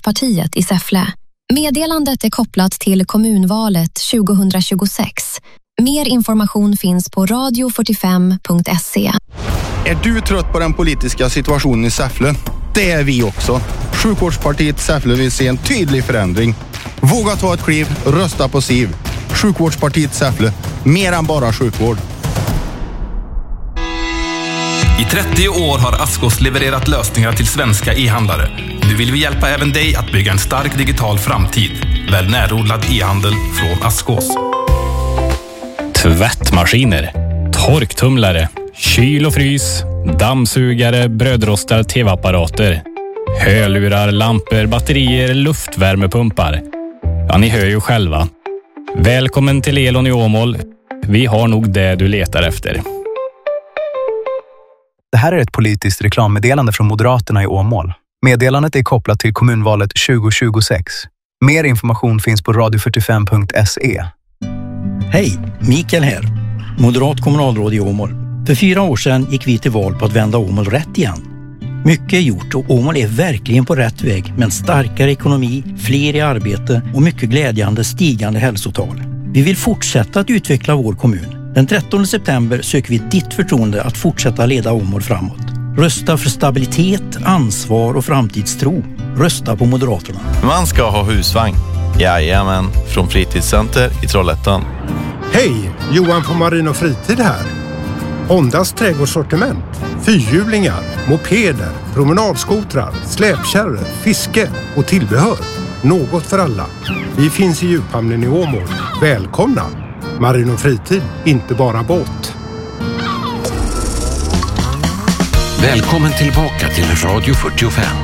Sjukvårdspartiet i Säffle. Meddelandet är kopplat till kommunvalet 2026. Mer information finns på radio45.se. Är du trött på den politiska situationen i Säffle? Det är vi också. Sjukvårdspartiet Säffle vill se en tydlig förändring. Våga ta ett kliv, rösta på SIV. Sjukvårdspartiet Säffle, mer än bara sjukvård. I 30 år har Askås levererat lösningar till svenska e-handlare. Nu vill vi hjälpa även dig att bygga en stark digital framtid. Välj närodlad e-handel från Askås. Tvättmaskiner, torktumlare, kyl och frys, dammsugare, brödrostar, tv-apparater, hörlurar, lampor, batterier, luftvärmepumpar. Ja, ni hör ju själva. Välkommen till Elon i Åmål. Vi har nog det du letar efter. Det här är ett politiskt reklammeddelande från Moderaterna i Åmål. Meddelandet är kopplat till kommunvalet 2026. Mer information finns på radio45.se. Hej, Mikael här. Moderat kommunalråd i Åmål. För 4 år sedan gick vi till val på att vända Åmål rätt igen. Mycket är gjort och Åmål är verkligen på rätt väg med en starkare ekonomi, fler i arbete och mycket glädjande stigande hälsotal. Vi vill fortsätta att utveckla vår kommun. Den 13 september söker vi ditt förtroende att fortsätta leda Åmål framåt. Rösta för stabilitet, ansvar och framtidstro. Rösta på Moderaterna. Man ska ha husvagn. Jajamän, från Fritidscenter i Trollhättan. Hej, Johan på Marin och Fritid här. Hondas trädgårdssortiment, fyrhjulingar, mopeder, promenadskotrar, släpkärror, fiske och tillbehör. Något för alla. Vi finns i djuphamnen i Åmål. Välkomna! Marin och Fritid, inte bara båt. Välkommen tillbaka till Radio 45.